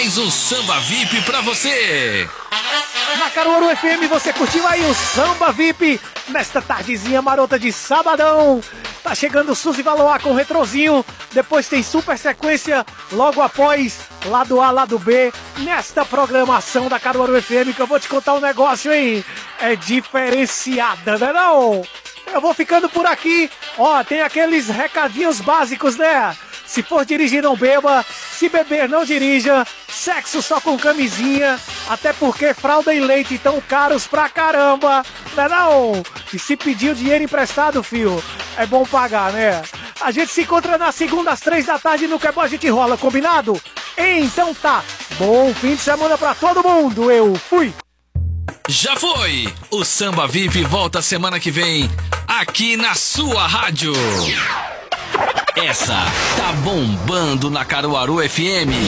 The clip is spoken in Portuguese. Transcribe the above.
mais um Samba VIP pra você. Na Caruaru FM você curtiu aí o Samba VIP nesta tardezinha marota de sabadão. Tá chegando o Suzy Valois com o retrozinho. Depois tem super sequência logo após lado A, lado B. Nesta programação da Caruaru FM que eu vou te contar um negócio, hein? É diferenciada, né não? Eu vou ficando por aqui. Ó, tem aqueles recadinhos básicos, né? Se for dirigir, não beba. Se beber, não dirija. Sexo só com camisinha. Até porque fralda e leite tão caros pra caramba. Não é não? E se pedir o dinheiro emprestado, fio, é bom pagar, né? A gente se encontra na segunda às 3 da tarde no Que é Bom a Gente Rola, combinado? Então tá. Bom fim de semana pra todo mundo. Eu fui. Já foi! O Samba VIP volta semana que vem, aqui na sua rádio. Essa tá bombando na Caruaru FM.